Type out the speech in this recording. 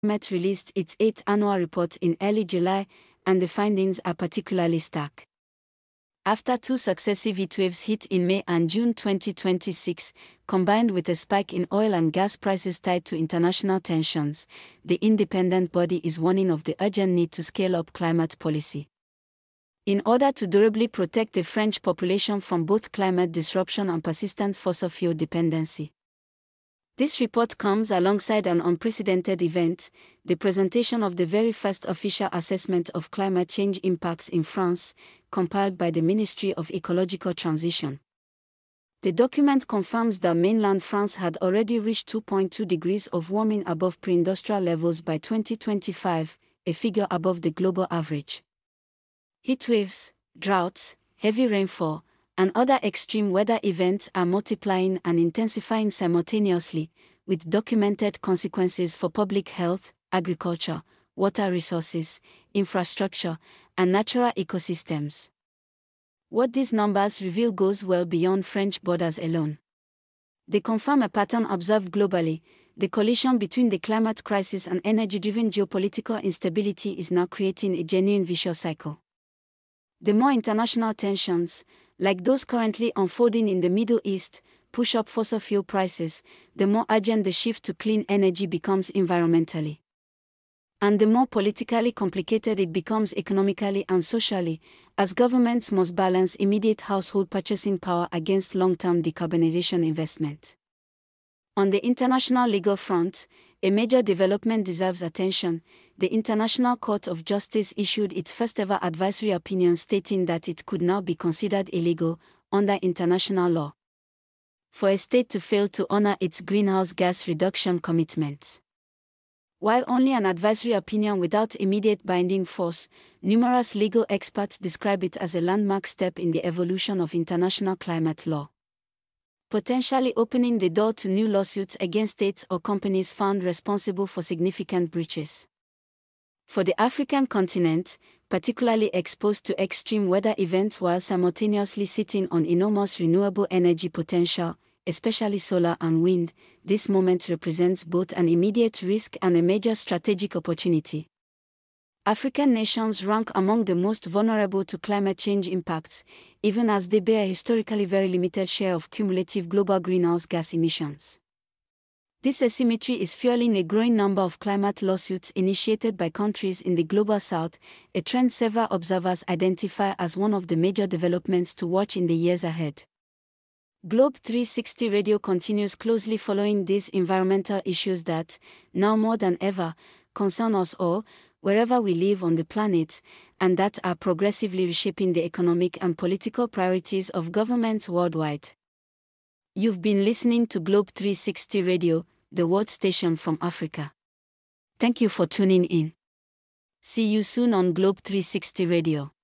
Met released its 8th annual report in early July, and the findings are particularly stark. After two successive heatwaves hit in May and June 2026, combined with a spike in oil and gas prices tied to international tensions, the independent body is warning of the urgent need to scale up climate policy. In order to durably protect the French population from both climate disruption and persistent fossil fuel dependency. This report comes alongside an unprecedented event, the presentation of the very first official assessment of climate change impacts in France, compiled by the Ministry of Ecological Transition. The document confirms that mainland France had already reached 2.2 degrees of warming above pre-industrial levels by 2025, a figure above the global average. Heatwaves, droughts, heavy rainfall, and other extreme weather events are multiplying and intensifying simultaneously, with documented consequences for public health, agriculture, water resources, infrastructure, and natural ecosystems. What these numbers reveal goes well beyond French borders alone. They confirm a pattern observed globally. The collision between the climate crisis and energy-driven geopolitical instability is now creating a genuine vicious cycle. The more international tensions, like those currently unfolding in the Middle East, push up fossil fuel prices, the more urgent the shift to clean energy becomes environmentally. And the more politically complicated it becomes economically and socially, as governments must balance immediate household purchasing power against long-term decarbonization investment. On the international legal front, a major development deserves attention. The International Court of Justice issued its first-ever advisory opinion stating that it could now be considered illegal, under international law, for a state to fail to honor its greenhouse gas reduction commitments. While only an advisory opinion without immediate binding force, numerous legal experts describe it as a landmark step in the evolution of international climate law, potentially opening the door to new lawsuits against states or companies found responsible for significant breaches. For the African continent, particularly exposed to extreme weather events while simultaneously sitting on enormous renewable energy potential, especially solar and wind, this moment represents both an immediate risk and a major strategic opportunity. African nations rank among the most vulnerable to climate change impacts, even as they bear a historically very limited share of cumulative global greenhouse gas emissions. This asymmetry is fueling a growing number of climate lawsuits initiated by countries in the Global South, a trend several observers identify as one of the major developments to watch in the years ahead. Globe 360 Radio continues closely following these environmental issues that, now more than ever, concern us all, wherever we live on the planet, and that are progressively reshaping the economic and political priorities of governments worldwide. You've been listening to Globe 360 Radio, the world station from Africa. Thank you for tuning in. See you soon on Globe 360 Radio.